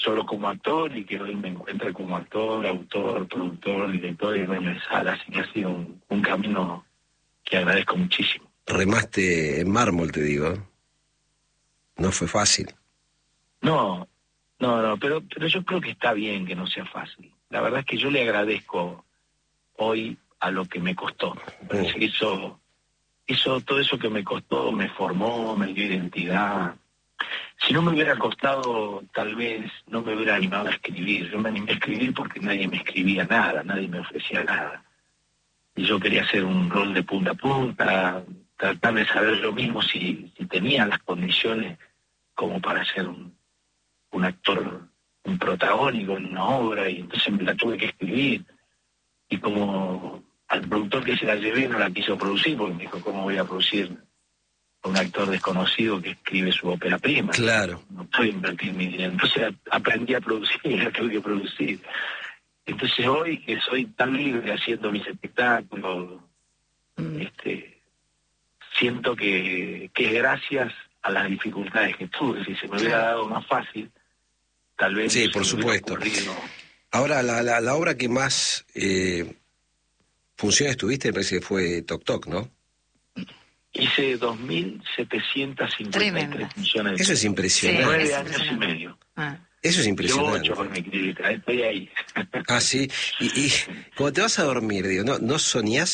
solo como actor y que hoy me encuentre como actor, autor, productor, director y dueño de sala. Así que ha sido un camino que agradezco muchísimo. Remaste en mármol, te digo. No fue fácil. No, pero yo creo que está bien que no sea fácil. La verdad es que yo le agradezco hoy a lo que me costó. Me parece que todo eso que me costó me formó, me dio identidad. Si no me hubiera costado, tal vez no me hubiera animado a escribir. Yo me animé a escribir porque nadie me escribía nada, nadie me ofrecía nada. Y yo quería hacer un rol de punta a punta, tratar de saber yo mismo si tenía las condiciones como para ser un actor, un protagónico en una obra, y entonces me la tuve que escribir. Y como al productor que se la llevé no la quiso producir, porque me dijo, ¿cómo voy a producir a un actor desconocido que escribe su ópera prima? Claro. No puedo invertir mi dinero. Entonces aprendí a producir y la tuve que producir. Entonces hoy que soy tan libre haciendo mis espectáculos, siento que es gracias a las dificultades que tuve. Si se me hubiera dado más fácil, tal vez sí, no por se me hubiera supuesto. ocurrido. Ahora, la obra que más funciones tuviste, me parece que fue Toc Toc, ¿no? Hice 2.753 funciones. Eso es impresionante. 9 años y medio. Eso es impresionante. Yo 8 con mi crítica, estoy ahí. Ah, sí. Y cuando te vas a dormir, digo, ¿no soñás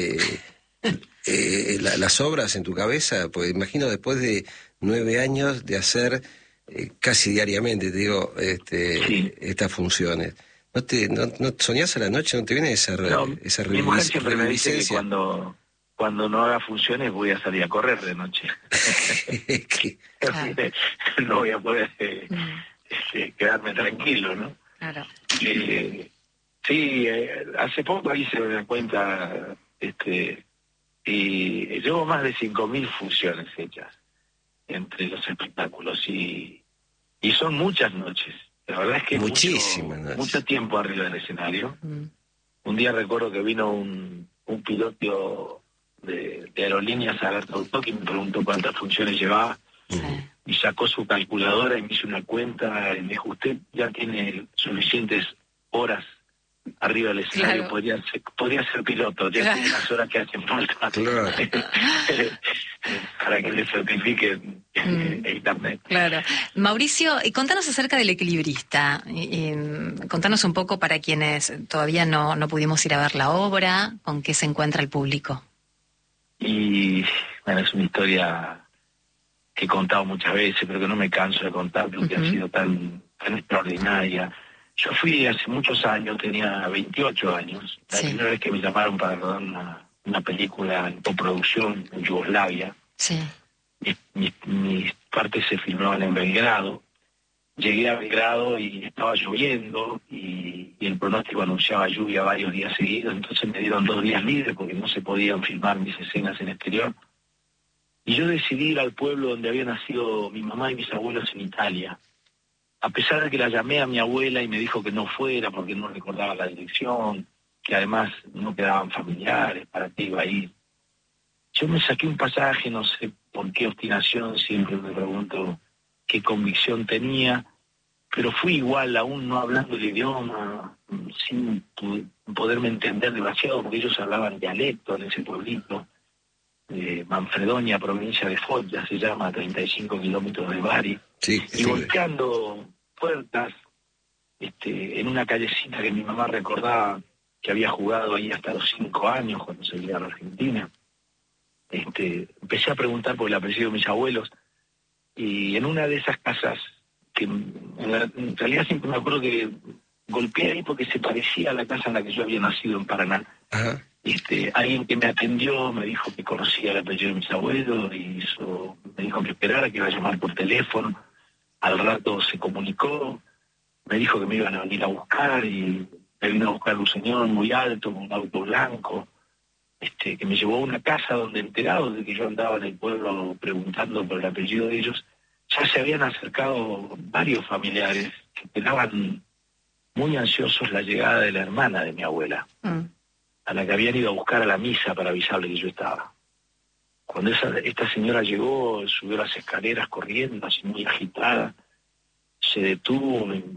las obras en tu cabeza? Pues imagino después de 9 años de hacer casi diariamente, te digo, Sí. estas funciones. ¿No soñás a la noche? ¿No te viene esa Mi mujer siempre me dice que cuando no haga funciones voy a salir a correr de noche. No voy a poder quedarme tranquilo, ¿no? Claro. Sí, hace poco hice una cuenta, y llevo más de 5.000 funciones hechas entre los espectáculos y son muchas noches. La verdad es que mucho tiempo arriba del escenario. Un día recuerdo que vino un piloto de aerolíneas a ver Toc Toc y me preguntó cuántas funciones llevaba. Y sacó su calculadora y me hizo una cuenta y me dijo, usted ya tiene suficientes horas arriba del escenario, podría ser piloto, ya tiene las horas que hacen falta para que le certifiquen internet. Claro. Mauricio, contanos acerca del Equilibrista. Contanos un poco para quienes todavía no pudimos ir a ver la obra, con qué se encuentra el público. Y bueno, es una historia que he contado muchas veces, pero que no me canso de contar porque ha sido tan extraordinaria. Yo fui hace muchos años, tenía 28 años, la primera vez que me llamaron para rodar una película en coproducción en Yugoslavia. Sí. Mis partes se filmaban en Belgrado. Llegué a Belgrado y estaba lloviendo y el pronóstico anunciaba lluvia varios días seguidos, entonces me dieron 2 días libres porque no se podían filmar mis escenas en exterior. Y yo decidí ir al pueblo donde había nacido mi mamá y mis abuelos en Italia. A pesar de que la llamé a mi abuela y me dijo que no fuera porque no recordaba la dirección, que además no quedaban familiares, para qué iba a ir. Yo me saqué un pasaje, no sé por qué obstinación, siempre me pregunto qué convicción tenía, pero fui igual, aún no hablando el idioma, sin poderme entender demasiado, porque ellos hablaban dialecto en ese pueblito. Manfredonia, provincia de Foggia, se llama, a 35 kilómetros de Bari, y golpeando puertas en una callecita que mi mamá recordaba que había jugado ahí hasta los 5 años cuando se iba a la Argentina. Empecé a preguntar por el apellido de mis abuelos, y en una de esas casas, que en realidad siempre me acuerdo que golpeé ahí porque se parecía a la casa en la que yo había nacido en Paraná. Ajá. Alguien que me atendió me dijo que conocía el apellido de mis abuelos y me dijo que esperara, que iba a llamar por teléfono. Al rato se comunicó, me dijo que me iban a venir a buscar y me vino a buscar un señor muy alto con un auto blanco, que me llevó a una casa donde, enterado de que yo andaba en el pueblo preguntando por el apellido de ellos, ya se habían acercado varios familiares que esperaban muy ansiosos la llegada de la hermana de mi abuela, a la que habían ido a buscar a la misa para avisarle que yo estaba. Cuando esta señora llegó, subió las escaleras corriendo, así muy agitada, se detuvo